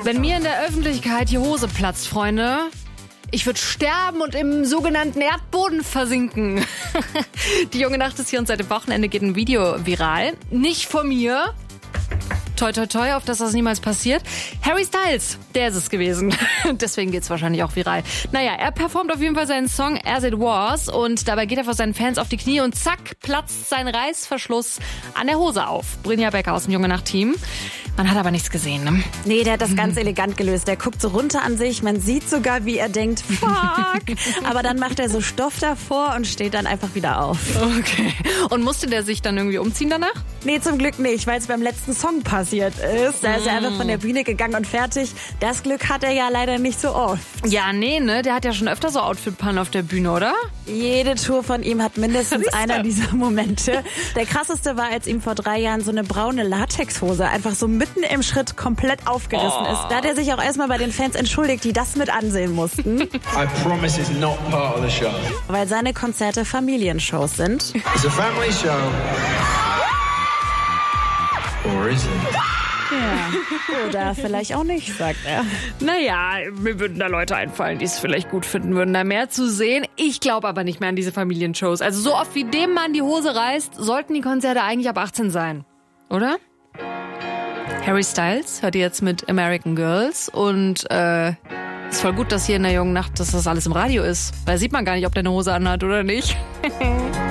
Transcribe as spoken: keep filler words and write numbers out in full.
Wenn mir in der Öffentlichkeit die Hose platzt, Freunde, ich würde sterben und im sogenannten Erdboden versinken. Die junge Nacht ist hier und seit dem Wochenende geht ein Video viral. Nicht von mir. Toi, toi, toi, auf dass das niemals passiert. Harry Styles, der ist es gewesen. Deswegen geht's wahrscheinlich auch viral. Naja, er performt auf jeden Fall seinen Song As It Was und dabei geht er vor seinen Fans auf die Knie und zack, platzt sein Reißverschluss an der Hose auf. Brynja Becker aus dem Junge Nacht-Team. Man hat aber nichts gesehen, ne? Nee, der hat das ganz elegant gelöst. Der guckt so runter an sich, man sieht sogar, wie er denkt, fuck. Aber dann macht er so Stoff davor und steht dann einfach wieder auf. Okay. Und musste der sich dann irgendwie umziehen danach? Nee, zum Glück nicht, weil es beim letzten Song passiert ist. Da ist er einfach von der Bühne gegangen und fertig. Das Glück hat er ja leider nicht so oft. Ja, nee, ne? Der hat ja schon öfter so Outfit-Pannen auf der Bühne, oder? Jede Tour von ihm hat mindestens einer dieser Momente. Der krasseste war, als ihm vor drei Jahren so eine braune Latexhose einfach so mitten im Schritt komplett aufgerissen ist. Da hat er sich auch erstmal bei den Fans entschuldigt, die das mit ansehen mussten. I promise it's not part of the show. Weil seine Konzerte Familienshows sind. It's a family show. Or is it? Ja. Oder vielleicht auch nicht, sagt er. Naja, mir würden da Leute einfallen, die es vielleicht gut finden würden, da mehr zu sehen. Ich glaube aber nicht mehr an diese Familienshows. Also so oft wie dem Mann die Hose reißt, sollten die Konzerte eigentlich ab achtzehn sein. Oder? Harry Styles hört ihr jetzt mit American Girls und äh, ist voll gut, dass hier in der jungen Nacht, dass das alles im Radio ist. Da sieht man gar nicht, ob der eine Hose anhat oder nicht.